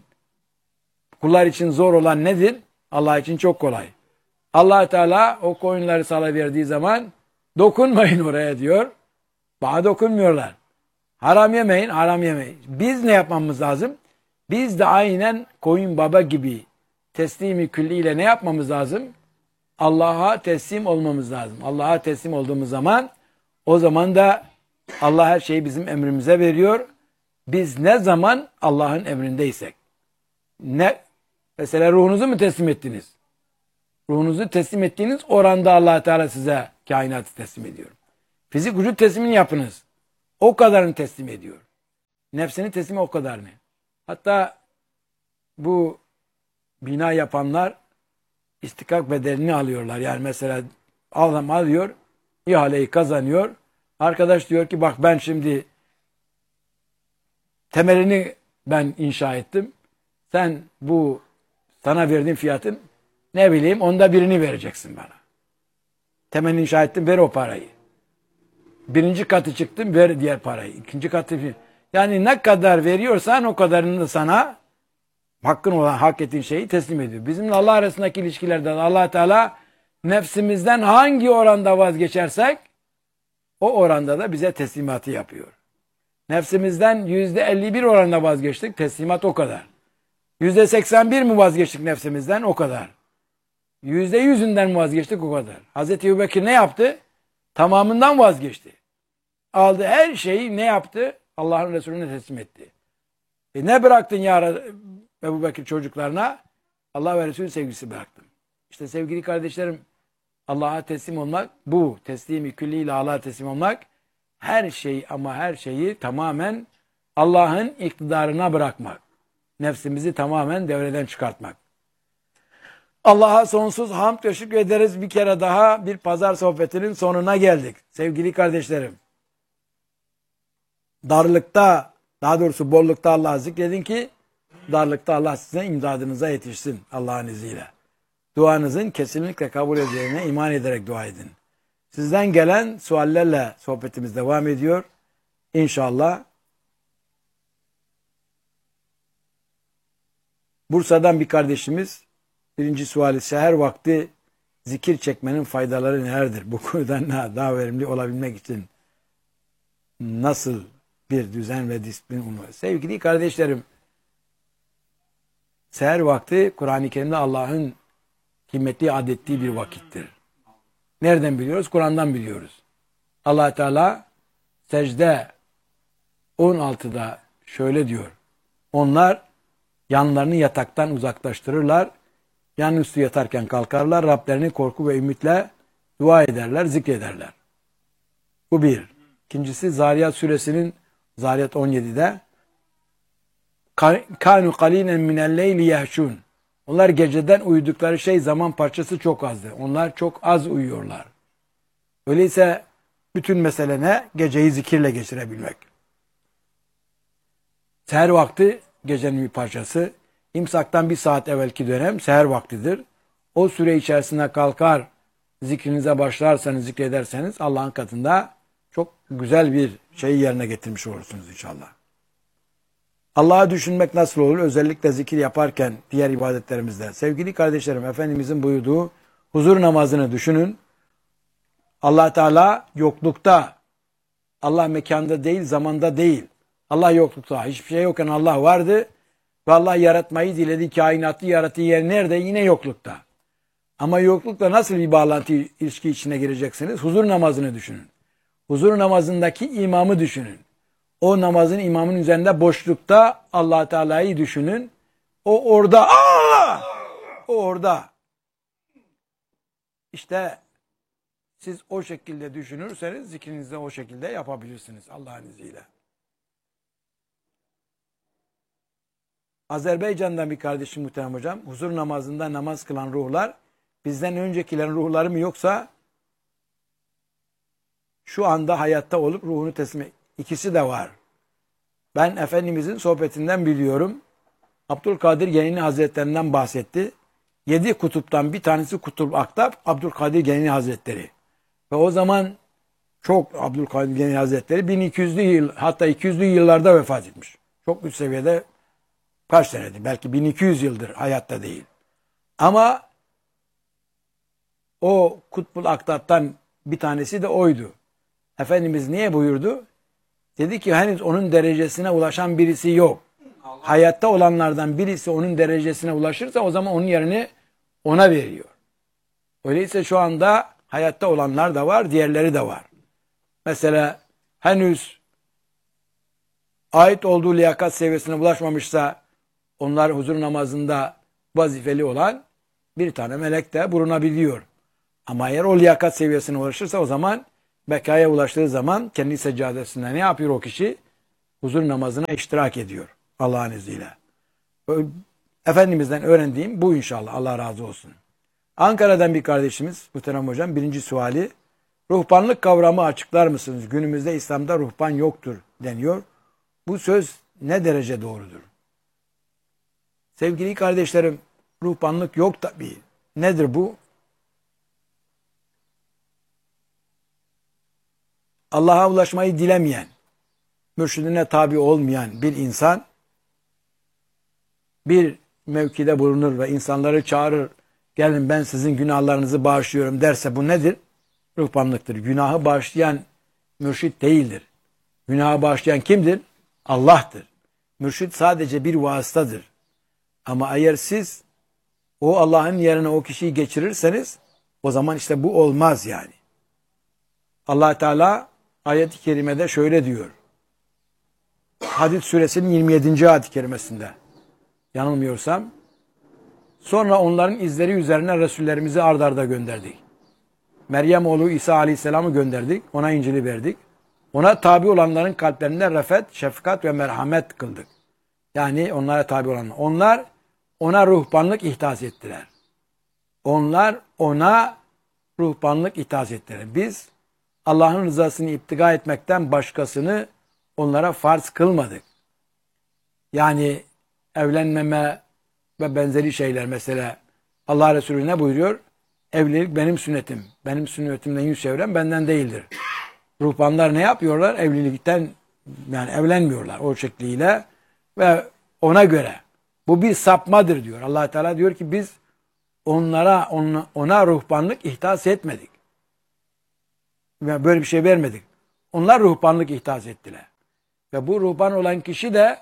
kullar için zor olan nedir? Allah için çok kolay. Allah Teala o koyunları salıverdiği zaman dokunmayın oraya diyor. Bana dokunmuyorlar. Haram yemeyin, haram yemeyin. Biz ne yapmamız lazım? Biz de aynen koyun baba gibi teslimi külliyle ne yapmamız lazım? Allah'a teslim olmamız lazım. Allah'a teslim olduğumuz zaman, o zaman da Allah her şeyi bizim emrimize veriyor. Biz ne zaman Allah'ın emrindeysek. Ne? Mesela ruhunuzu mu teslim ettiniz? Ruhunuzu teslim ettiğiniz oranda Allah Teala size kainatı teslim ediyor. Fizik vücut teslimini yapınız. O kadarını teslim ediyor. Nefsini teslimi o kadarını. Hatta bu bina yapanlar istikak bedelini alıyorlar. Yani mesela adam alıyor, ihaleyi kazanıyor. Arkadaş diyor ki bak ben şimdi temelini ben inşa ettim. Sen bu sana verdiğim fiyatın ne bileyim onda birini vereceksin bana. Temelini inşa ettim, ver o parayı. Birinci katı çıktım, ver diğer parayı. İkinci katı. Yani ne kadar veriyorsan o kadarını da sana hakkın olan, hak ettiğin şeyi teslim ediyor. Bizimle Allah arasındaki ilişkilerde Allah Teala nefsimizden hangi oranda vazgeçersek o oranda da bize teslimatı yapıyor. Nefsimizden yüzde elli bir oranında vazgeçtik, teslimat o kadar. Yüzde seksen bir mi vazgeçtik nefsimizden? O kadar. Yüzde yüzünden mi vazgeçtik? O kadar. Hazreti Ebubekir ne yaptı? Tamamından vazgeçti. Aldı her şeyi ne yaptı? Allah'ın Resulüne teslim etti. E ne bıraktın ya Ebubekir çocuklarına? Allah ve Resulü sevgisi bıraktım. İşte sevgili kardeşlerim, Allah'a teslim olmak bu. Teslimi külliyle Allah'a teslim olmak, her şeyi ama her şeyi tamamen Allah'ın iktidarına bırakmak. Nefsimizi tamamen devreden çıkartmak. Allah'a sonsuz hamd ve şükür ederiz. Bir kere daha bir pazar sohbetinin sonuna geldik. Sevgili kardeşlerim, darlıkta, daha doğrusu bollukta Allah'ı zikredin ki darlıkta Allah size imdadınıza yetişsin Allah'ın izniyle. Duanızın kesinlikle kabul edileceğine iman ederek dua edin. Sizden gelen suallerle sohbetimiz devam ediyor. İnşallah Bursa'dan bir kardeşimiz birinci suali seher vakti zikir çekmenin faydaları nelerdir? Bu konuda daha verimli olabilmek için nasıl bir düzen ve disiplin olmalı? Sevgili kardeşlerim, seher vakti Kur'an-ı Kerim'de Allah'ın kıymetli adettiği bir vakittir. Nereden biliyoruz? Kur'an'dan biliyoruz. Allah Teala secde on altıda şöyle diyor. Onlar yanlarını yataktan uzaklaştırırlar. Yanüstü yatarken kalkarlar. Rablerini korku ve ümitle dua ederler, zikrederler. Bu bir. İkincisi Zariyat suresinin Zariyat on yedide kanu qalinen minel leyli yahşun. Onlar geceden uyudukları şey zaman parçası çok azdı. Onlar çok az uyuyorlar. Öyleyse bütün mesele ne? Geceyi zikirle geçirebilmek. Seher vakti gecenin bir parçası. İmsaktan bir saat evvelki dönem seher vaktidir. O süre içerisinde kalkar zikrinize başlarsanız, zikrederseniz Allah'ın katında çok güzel bir şeyi yerine getirmiş olursunuz inşallah. Allah'ı düşünmek nasıl olur? Özellikle zikir yaparken diğer ibadetlerimizde. Sevgili kardeşlerim, Efendimizin buyurduğu huzur namazını düşünün. Allah Teala yoklukta, Allah mekanda değil, zamanda değil. Allah yoklukta, hiçbir şey yokken Allah vardı. Ve Allah yaratmayı diledi, kainatı yarattığı yer nerede? Yine yoklukta. Ama yoklukla nasıl bir bağlantı, ilişki içine gireceksiniz? Huzur namazını düşünün. Huzur namazındaki imamı düşünün. O namazın imamın üzerinde boşlukta Allah Teala'yı düşünün. O orada. Aa! O orada. İşte siz o şekilde düşünürseniz zikrinizi de o şekilde yapabilirsiniz Allah'ın izniyle. Azerbaycan'dan bir kardeşim muhterem hocam, huzur namazında namaz kılan ruhlar bizden öncekilerin ruhları mı yoksa şu anda hayatta olup ruhunu teslim et. İkisi de var. Ben Efendimizin sohbetinden biliyorum. Abdülkadir Genini Hazretlerinden bahsetti. Yedi kutuptan bir tanesi Kutup Aktap, Abdülkadir Genini Hazretleri. Ve o zaman çok Abdülkadir Genini Hazretleri bin iki yüzlü yıl, hatta iki yüzlü yıllarda vefat etmiş. Çok üst seviyede kaç senedir? Belki bin iki yüz yıldır hayatta değil. Ama o Kutbul Aktap'tan bir tanesi de oydu. Efendimiz niye buyurdu? Dedi ki henüz onun derecesine ulaşan birisi yok. Allah. Hayatta olanlardan birisi onun derecesine ulaşırsa o zaman onun yerini ona veriyor. Öyleyse şu anda hayatta olanlar da var, diğerleri de var. Mesela henüz ait olduğu liyakat seviyesine ulaşmamışsa onlar huzur namazında vazifeli olan, bir tane melek de bulunabiliyor. Ama eğer o liyakat seviyesine ulaşırsa o zaman bekaya ulaştığı zaman kendi seccadesinde ne yapıyor o kişi? Huzur namazına iştirak ediyor Allah'ın izniyle. Efendimiz'den öğrendiğim bu inşallah. Allah razı olsun. Ankara'dan bir kardeşimiz Muhterem Hocam birinci suali, ruhbanlık kavramı açıklar mısınız? Günümüzde İslam'da ruhban yoktur deniyor. Bu söz ne derece doğrudur? Sevgili kardeşlerim, ruhbanlık yok tabii. Nedir bu? Allah'a ulaşmayı dilemeyen, mürşidine tabi olmayan bir insan bir mevkide bulunur ve insanları çağırır, gelin ben sizin günahlarınızı bağışlıyorum derse bu nedir? Ruhbanlıktır. Günahı bağışlayan mürşid değildir. Günahı bağışlayan kimdir? Allah'tır. Mürşid sadece bir vasıtadır. Ama eğer siz o Allah'ın yerine o kişiyi geçirirseniz o zaman işte bu olmaz yani. Allah Teala ayet-i kerimede şöyle diyor. Hadid suresinin yirmi yedinci ayet-i kerimesinde. Yanılmıyorsam. Sonra onların izleri üzerine Resullerimizi ard arda gönderdik. Meryem oğlu İsa Aleyhisselam'ı gönderdik. Ona İncil'i verdik. Ona tabi olanların kalplerinde refet, şefkat ve merhamet kıldık. Yani onlara tabi olanlar. Onlar ona ruhbanlık ihdas ettiler. Onlar ona ruhbanlık ihdas ettiler. Biz Allah'ın rızasını iptiga etmekten başkasını onlara farz kılmadık. Yani evlenmeme ve benzeri şeyler mesela Allah Resulü ne buyuruyor? Evlilik benim sünnetim. Benim sünnetimden yüz çeviren benden değildir. Ruhbanlar ne yapıyorlar? Evlilikten yani evlenmiyorlar o şekliyle ve ona göre bu bir sapmadır diyor. Allah Teala diyor ki biz onlara ona, ona ruhbanlık ihdas etmedik. Ve böyle bir şey vermedik. Onlar ruhbanlık ihdas ettiler. Ve bu ruhban olan kişi de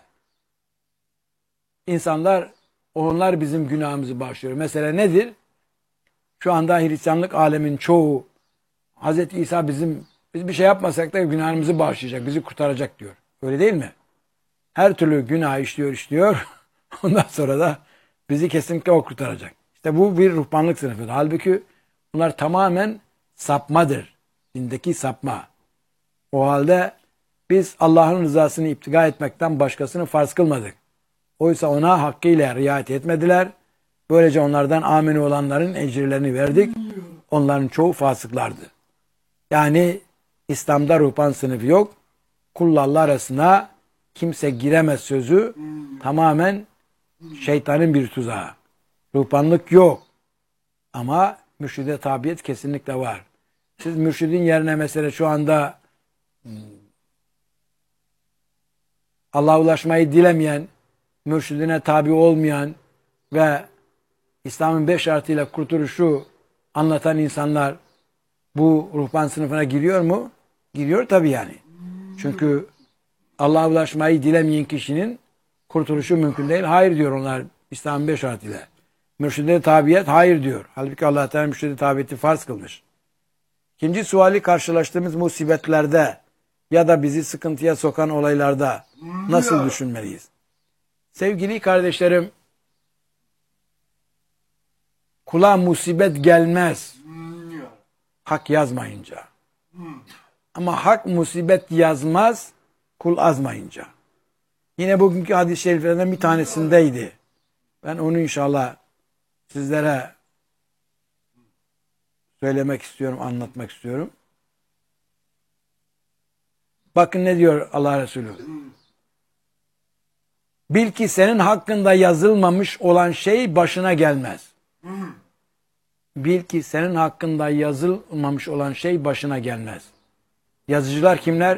insanlar onlar bizim günahımızı bağışlıyor. Mesela nedir? Şu anda Hristiyanlık alemin çoğu Hazreti İsa bizim biz bir şey yapmasak da günahımızı bağışlayacak, bizi kurtaracak diyor. Öyle değil mi? Her türlü günah işliyor, işliyor. Ondan sonra da bizi kesinlikle o kurtaracak. İşte bu bir ruhbanlık sınıfıdır. Halbuki bunlar tamamen sapmadır. Dindeki sapma. O halde biz Allah'ın rızasını iptiga etmekten başkasını farz kılmadık. Oysa ona hakkıyla riayet etmediler. Böylece onlardan amini olanların ecirlerini verdik. Onların çoğu fasıklardı. Yani İslam'da ruhban sınıfı yok. Kulla Allah arasına kimse giremez sözü tamamen şeytanın bir tuzağı. Ruhbanlık yok. Ama mürşide tabiyet kesinlikle var. Siz mürşidin yerine mesela şu anda Allah'a ulaşmayı dilemeyen, mürşidine tabi olmayan ve İslam'ın beş şartıyla kurtuluşu anlatan insanlar bu ruhban sınıfına giriyor mu? Giriyor tabii yani. Çünkü Allah'a ulaşmayı dilemeyen kişinin kurtuluşu mümkün değil. Hayır diyor onlar İslam'ın beş şartıyla. Mürşide tabiyet hayır diyor. Halbuki Allah Teala mürşide tabiyeti farz kılmış. İkinci suali karşılaştığımız musibetlerde ya da bizi sıkıntıya sokan olaylarda nasıl düşünmeliyiz? Sevgili kardeşlerim, kula musibet gelmez hak yazmayınca. Ama hak musibet yazmaz kul azmayınca. Yine bugünkü hadis-i şeriflerden bir tanesindeydi. Ben onu inşallah sizlere söylemek istiyorum, anlatmak istiyorum. Bakın ne diyor Allah Resulü. Bil ki senin hakkında yazılmamış olan şey başına gelmez. Bil ki senin hakkında yazılmamış olan şey başına gelmez. Yazıcılar kimler?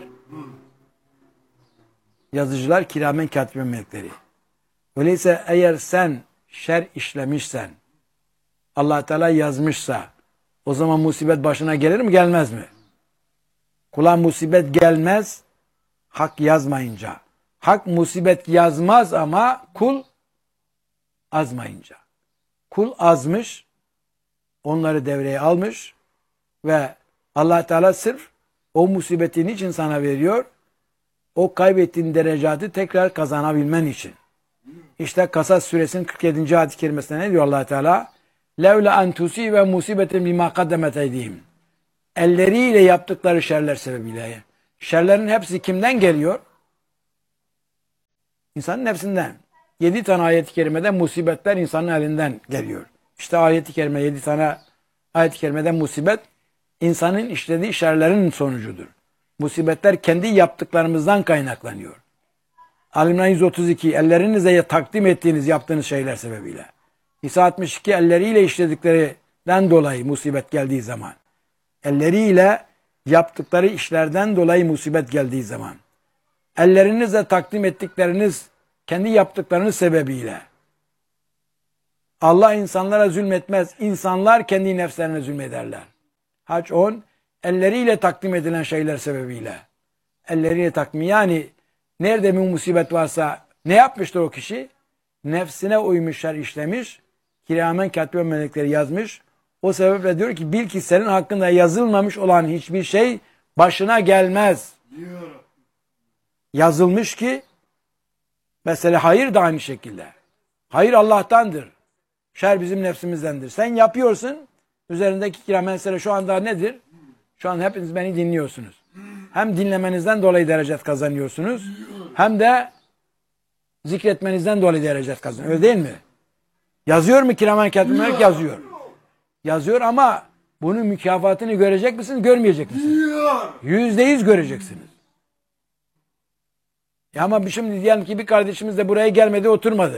Yazıcılar kiramen katiben melekleri. Öyleyse eğer sen şer işlemişsen, Allah Teala yazmışsa, o zaman musibet başına gelir mi gelmez mi? Kula musibet gelmez hak yazmayınca. Hak musibet yazmaz ama kul azmayınca. Kul azmış, onları devreye almış ve Allah Teala sırf o musibeti niçin sana veriyor? O kaybettiğin derecatı tekrar kazanabilmen için. İşte Kasas suresinin kırk yedinci ayet-i kerimesinde ne diyor Allah Teala? levla en tusibe musibetin bima kaddemet eydihim. Elleriyle yaptıkları şerler sebebiyle. Şerlerin hepsi kimden geliyor? İnsanın nefsinden. Yedi tane ayet-i kerimede musibetler insanın elinden geliyor. İşte ayet-i kerime yedi tane ayet-i kerimede musibet insanın işlediği şerlerin sonucudur. Musibetler kendi yaptıklarımızdan kaynaklanıyor. Al-İmran yüz otuz iki ellerinizle takdim ettiğiniz yaptığınız şeyler sebebiyle. İsa altmış iki elleriyle işlediklerinden dolayı musibet geldiği zaman. Elleriyle yaptıkları işlerden dolayı musibet geldiği zaman. Ellerinizle takdim ettikleriniz kendi yaptıklarınız sebebiyle. Allah insanlara zulmetmez. İnsanlar kendi nefslerine zulmederler. Hac on elleriyle takdim edilen şeyler sebebiyle. Elleriyle takdim yani nerede bir musibet varsa ne yapmıştır o kişi? Nefsine uymuşlar işlemiş. Kiramen katiben melekleri yazmış. O sebeple diyor ki bil ki senin hakkında yazılmamış olan hiçbir şey başına gelmez. Diyor. Yazılmış ki mesela hayır da aynı şekilde. Hayır Allah'tandır. Şer bizim nefsimizdendir. Sen yapıyorsun. Üzerindeki kiramen şu anda nedir? Şu an hepiniz beni dinliyorsunuz. Hem dinlemenizden dolayı derecet kazanıyorsunuz. Hem de zikretmenizden dolayı derecet kazanıyorsunuz. Öyle değil mi? Yazıyor mu kiramen katiben? Yazıyor. Yazıyor ama bunun mükafatını görecek misiniz? Görmeyecek misiniz? Yüzde yüz göreceksiniz. Ya ama şimdi diyelim ki bir kardeşimiz de buraya gelmedi, oturmadı.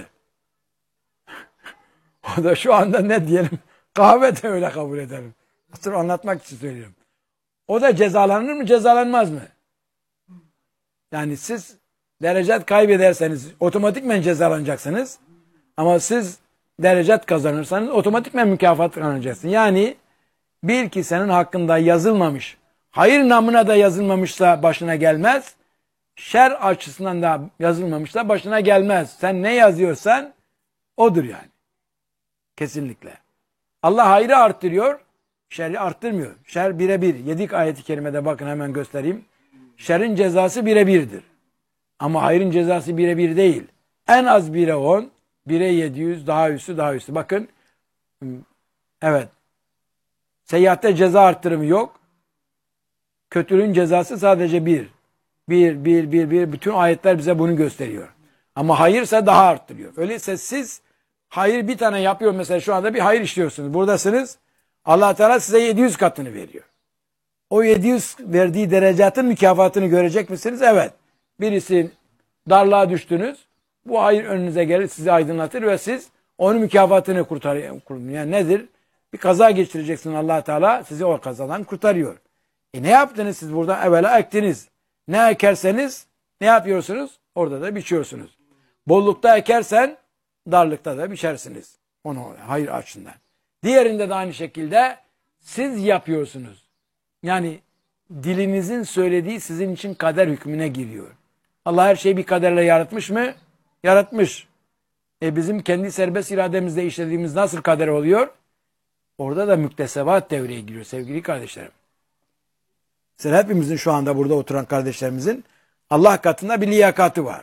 O da şu anda ne diyelim? Kahve de öyle kabul edelim. Sırf anlatmak için söylüyorum. O da cezalanır mı, cezalanmaz mı? Yani siz derecet kaybederseniz otomatikmen cezalanacaksınız. Ama siz derecet kazanırsanız otomatikmen mükafat kazanacaksınız. Yani bil ki senin hakkında yazılmamış, hayır namına da yazılmamışsa başına gelmez. Şer açısından da yazılmamışsa başına gelmez. Sen ne yazıyorsan odur yani. Kesinlikle. Allah hayrı arttırıyor, şerri arttırmıyor. Şer birebir. Yedik ayeti kerimede bakın hemen göstereyim. Şerrin cezası birebirdir. Ama hayrın cezası birebir değil. En az bire on, bire yedi yüz, daha üstü daha üstü. Bakın. Evet. Seyyatte ceza arttırımı yok. Kötülüğün cezası sadece bir. Bir, bir, bir, bir. Bütün ayetler bize bunu gösteriyor. Ama hayırsa daha arttırıyor. Öyleyse siz hayır bir tane yapıyor mesela şu anda bir hayır işliyorsunuz. Buradasınız. Allah Teala size yedi yüz katını veriyor. O yedi yüz verdiği derecatın mükafatını görecek misiniz? Evet. Birisi darlığa düştünüz. Bu hayır önünüze gelir, sizi aydınlatır ve siz onun mükafatını kurtarıyor. Yani nedir? Bir kaza geçireceksin Allah Teala sizi o kazadan kurtarıyor. E ne yaptınız siz burada? Evvela ektiniz. Ne ekerseniz ne yapıyorsunuz? Orada da biçiyorsunuz. Bollukta ekersen darlıkta da biçersiniz. Onu hayır açısından. Diğerinde de aynı şekilde siz yapıyorsunuz. Yani dilinizin söylediği sizin için kader hükmüne giriyor. Allah her şeyi bir kaderle yaratmış mı? Yaratmış. E bizim kendi serbest irademizle işlediğimiz nasıl kader oluyor? Orada da müktesebat devreye giriyor sevgili kardeşlerim. Mesela hepimizin şu anda burada oturan kardeşlerimizin Allah katında bir liyakatı var.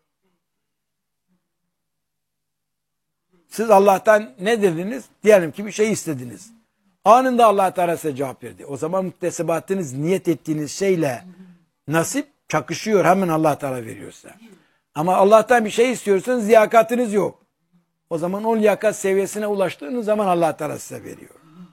Siz Allah'tan ne dediniz? Diyelim ki bir şey istediniz. Anında Allah Teala size cevap verdi. O zaman müktesebatınız niyet ettiğiniz şeyle nasip çakışıyor. Hemen Allah Teala veriyor size. Ama Allah'tan bir şey istiyorsanız liyakatınız yok. O zaman o liyakat seviyesine ulaştığınız zaman Allah Teala size veriyor.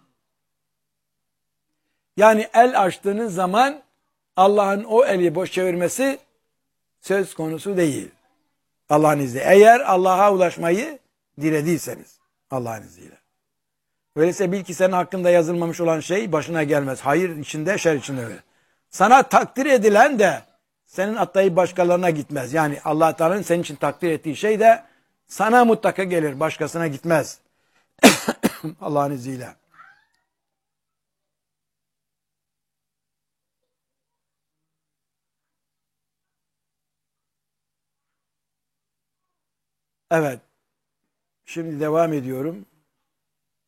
Yani el açtığınız zaman Allah'ın o eli boş çevirmesi söz konusu değil. Allah'ın izniyle. Eğer Allah'a ulaşmayı dilediyseniz Allah'ın izniyle. Öyleyse bil ki senin hakkında yazılmamış olan şey başına gelmez. Hayır içinde, şer içinde öyle. Sana takdir edilen de senin atlayıp başkalarına gitmez. Yani Allah Teala'nın senin için takdir ettiği şey de sana mutlaka gelir. Başkasına gitmez. Allah'ın izniyle. Evet. Şimdi devam ediyorum.